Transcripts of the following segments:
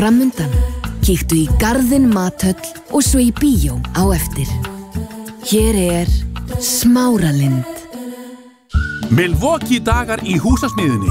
framundan. Kíktu í Garðinn mathöll og svo í bíó á eftir. Hér Smáralind. Milwaukee dagar í húsasmiðjunni.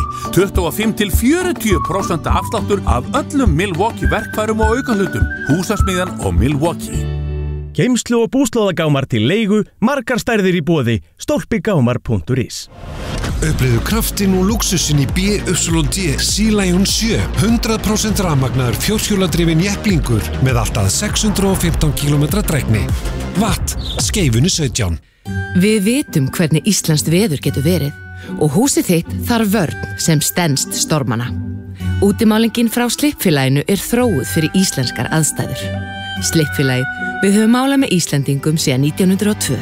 25–40% afsláttur af öllum Milwaukee verkfærum og aukahlutum. Húsasmiðjan og Milwaukee. Geymslu og búslóðagámar til leigu, margar stærðir í boði, stólpigámar.is. Upplifðu kraftinn og lúxusinn í BYD Sea Lion 7. 100% rafmagnaður fjórhjóladrifinn jepplingur með allt að 615 km drægni. Watt, skeifunni 17. Við vitum hvernig íslenskt veður getur verið og húsið þitt þarf vörn sem stenst stormana. Útimálingin frá Slippfélaginu þróuð fyrir íslenskar aðstæður. Slippfélagið, við höfum málað með Íslendingum síðan 1902.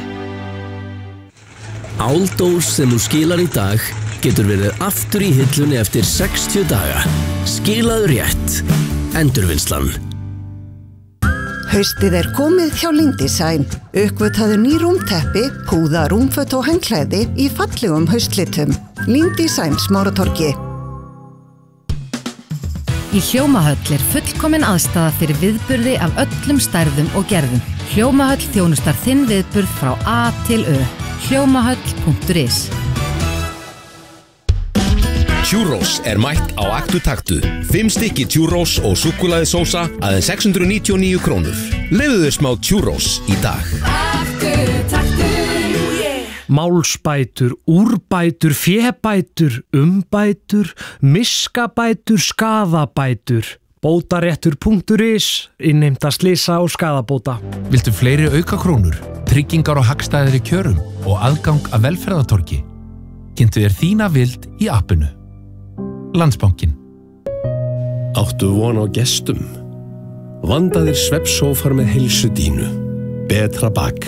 Áldós sem þú skilar í dag getur verið aftur í hillunni eftir 60 daga. Skilaðu rétt. Endurvinnslan. Haustið komið hjá Lindesign. Uppgötvaðu ný rúmteppi, púða, rúmföt og handklæði í fallegum haustlitum. Lindesign Smáratorgi. Í Hljómahöll fullkomin aðstaða fyrir viðburði af öllum stærðum og gerðum. Hljómahöll þjónustar þinn viðburð frá A til Ö. Hljómahöll.is. Churros mætt á Aktu Taktu. 5 stykki churros og súkkulaðisósa aðeins 699 krónur. Leyfðu þér smá churros í dag. Aktu Taktu, yeah. Málsbætur, úrbætur, fébætur, umbætur, miskabætur, skaðabætur. Bótaréttur.is, innheimta slysa og skaðabóta. Viltu fleiri aukakrónur, tryggingar og hagstæðri kjörum og aðgang að velferðartorgi? Kynntu þér þína vild í appinu. Landsbankinn. Áttu von á gestum? Vandaðir svefnsófar með heilsu dínu. Betra bak.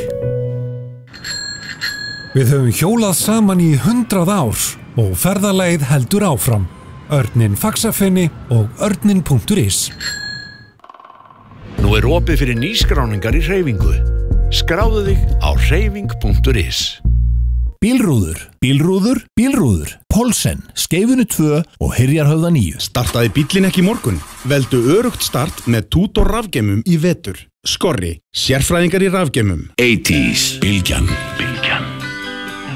Við höfum hjólað saman í 100 ár og ferðalagið heldur áfram. Örninn Faxafeni og örninn.is. Nú opið fyrir nýskráningar í hreyfingu. Skráðu þig á hreyfing.is. Bílrúður, bílrúður, bílrúður. Polsen, Skeifunni 2 og Hyrjarhöfða 9. Startaði bíllinn ekki í morgun? Veldu örugt start með Tutor rafgeymum í vetur. Skorri, sérfræðingar í rafgeymum. 80s, Bylgjan.